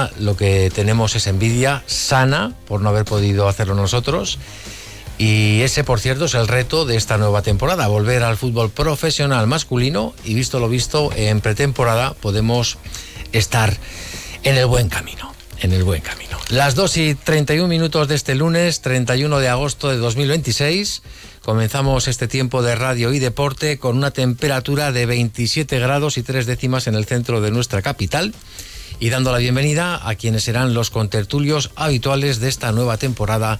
Liga lo que tenemos es envidia sana por no haber podido hacerlo nosotros. Y ese, por cierto, es el reto de esta nueva temporada, volver al fútbol profesional masculino, y visto lo visto, en pretemporada podemos estar en el buen camino. Las 2:31 de este lunes, 31 de agosto de 2026, comenzamos este tiempo de radio y deporte con una temperatura de 27 grados y 3 décimas en el centro de nuestra capital, y dando la bienvenida a quienes serán los contertulios habituales de esta nueva temporada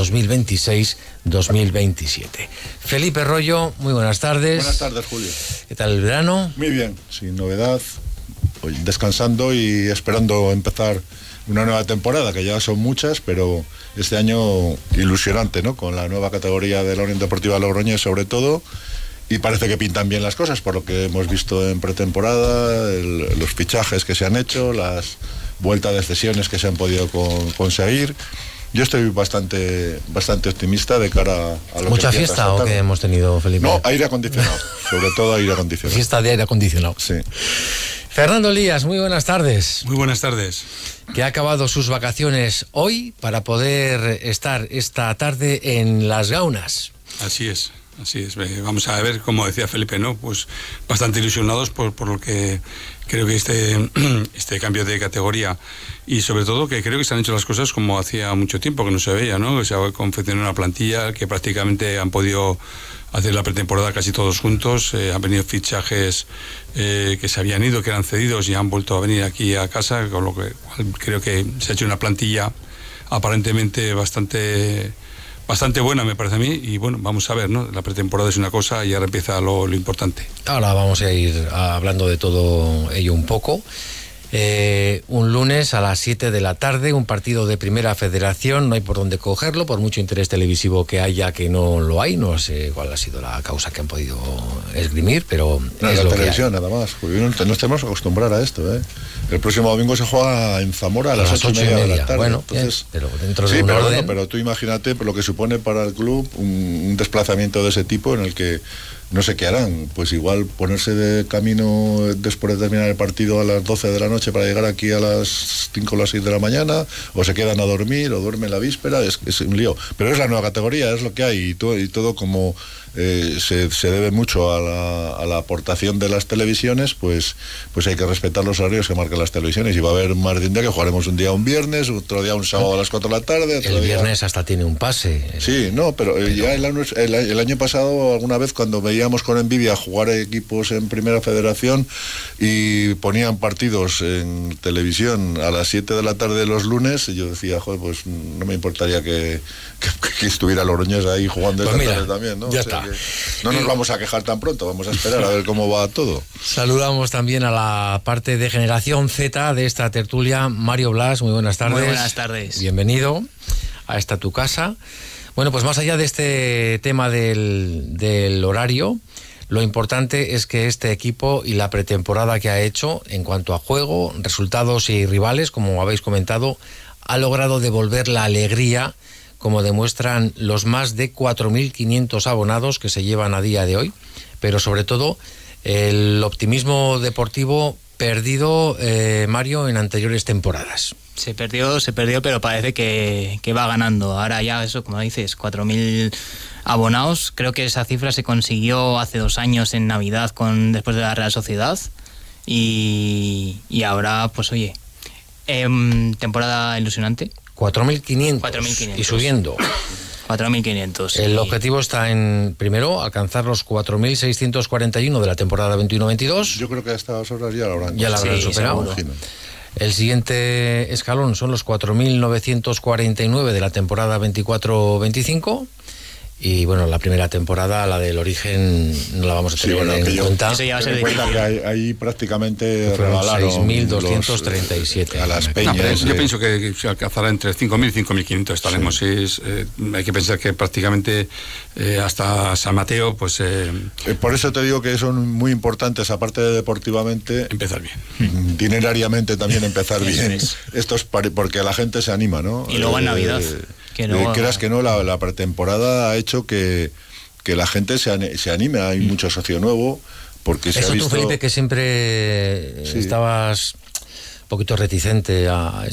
2026-2027. Felipe Rollo, muy buenas tardes. Buenas tardes, Julio. ¿Qué tal el verano? Muy bien, sin novedad, descansando y esperando empezar una nueva temporada, que ya son muchas, pero este año ilusionante, ¿no? Con la nueva categoría de la Unión Deportiva Logroñés sobre todo, y parece que pintan bien las cosas por lo que hemos visto en pretemporada, los fichajes que se han hecho, las vueltas de cesiones que se han podido conseguir. Yo estoy bastante optimista de cara a lo ¿Mucha que fiesta o qué hemos tenido, Felipe? No, aire acondicionado, sobre todo aire acondicionado. Fiesta de aire acondicionado. Sí. Fernando Elías, muy buenas tardes. Muy buenas tardes. Que ha acabado sus vacaciones hoy para poder estar esta tarde en Las Gaunas. Así es. Vamos a ver, como decía Felipe, ¿no? Pues bastante ilusionados por lo que creo que este cambio de categoría, y sobre todo que creo que se han hecho las cosas como hacía mucho tiempo que no se veía, ¿no? Que se ha confeccionado una plantilla que prácticamente han podido hacer la pretemporada casi todos juntos. Han venido fichajes que se habían ido, que eran cedidos y han vuelto a venir aquí a casa, con lo que creo que se ha hecho una plantilla aparentemente bastante buena, me parece a mí, y bueno, vamos a ver, ¿no? La pretemporada es una cosa y ahora empieza lo importante. Ahora vamos a ir hablando de todo ello un poco. Un lunes a las 7 de la tarde, un partido de Primera Federación, no hay por dónde cogerlo, por mucho interés televisivo que haya, que no lo hay, no sé cuál ha sido la causa que han podido esgrimir, pero no, es la televisión, nada más, porque no nos tenemos que acostumbrar a esto, ¿eh? El próximo domingo se juega en Zamora a las 8:30 de la tarde. Bueno, entonces, pero dentro de un orden. Pero tú imagínate lo que supone para el club un desplazamiento de ese tipo, en el que no sé qué harán, pues igual ponerse de camino después de terminar el partido a las 12 de la noche para llegar aquí a las 5 o las 6 de la mañana, o se quedan a dormir, o duermen la víspera, es un lío. Pero es la nueva categoría, es lo que hay, y todo como se debe mucho a la aportación de las televisiones, pues hay que respetar los horarios que marcan las televisiones, y va a haber más de un día que jugaremos un día un viernes, otro día un sábado a las 4 de la tarde. El viernes hasta tiene un pase. Sí, no, pero ya el año pasado, alguna vez cuando veíamos con envidia jugar equipos en Primera Federación y ponían partidos en televisión a las 7 de la tarde los lunes, y yo decía, joder, pues no me importaría que estuviera Logroñés ahí jugando esta tarde también, ¿no? Ya está. No nos vamos a quejar tan pronto, vamos a esperar a ver cómo va todo. Saludamos también a la parte de Generación Z de esta tertulia, Mario Blas, muy buenas tardes. Muy buenas tardes. Bienvenido a esta tu casa. Bueno, pues más allá de este tema del horario, lo importante es que este equipo y la pretemporada que ha hecho en cuanto a juego, resultados y rivales, como habéis comentado, ha logrado devolver la alegría, como demuestran los más de 4.500 abonados que se llevan a día de hoy, pero sobre todo el optimismo deportivo perdido, Mario, en anteriores temporadas. Se perdió, pero parece que va ganando. Ahora ya eso, como dices, 4.000 abonados. Creo que esa cifra se consiguió hace 2 años en Navidad después de la Real Sociedad. Y ahora, pues oye, temporada ilusionante. 4.500 y subiendo. 4.500. Sí. El objetivo está en, primero, alcanzar los 4.641 de la temporada 21-22. Yo creo que a estas horas ya lo habrán superado. El siguiente escalón son los 4.949 de la temporada 24-25. Y bueno, la primera temporada, la del Origen, no la vamos a tener en cuenta. Eso ya va a ser difícil. Que ahí prácticamente regalaron 6.237 a las peñas. Yo pienso que se alcanzará entre 5.000 y 5.500 estaremos. Sí. Hay que pensar que prácticamente hasta San Mateo, pues... por eso te digo que son muy importantes, aparte de deportivamente... Empezar bien. Dinerariamente también empezar bien. Esto es porque la gente se anima, ¿no? Y luego en Navidad. Creas que no, la pretemporada ha hecho que la gente se anime, hay mucho socio nuevo, porque se ha visto... Tú, Felipe, que siempre estabas un poquito reticente a